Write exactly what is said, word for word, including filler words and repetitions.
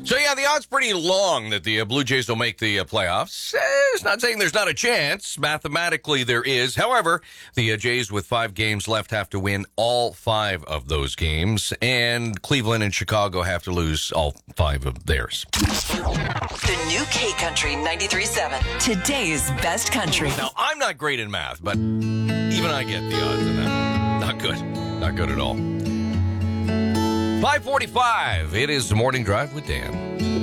So, yeah, the odds pretty long that the uh, Blue Jays will make the uh, playoffs. Eh, it's not saying there's not a chance. Mathematically, there is. However, the uh, Jays with five games left have to win all five of those games, and Cleveland and Chicago have to lose all five of theirs. The new K Country ninety-three point seven. Today's best country. Now, I'm not great in math, but even I get the odds in that. Not good. Not good at all. five forty-five. It is the Morning Drive with Dan.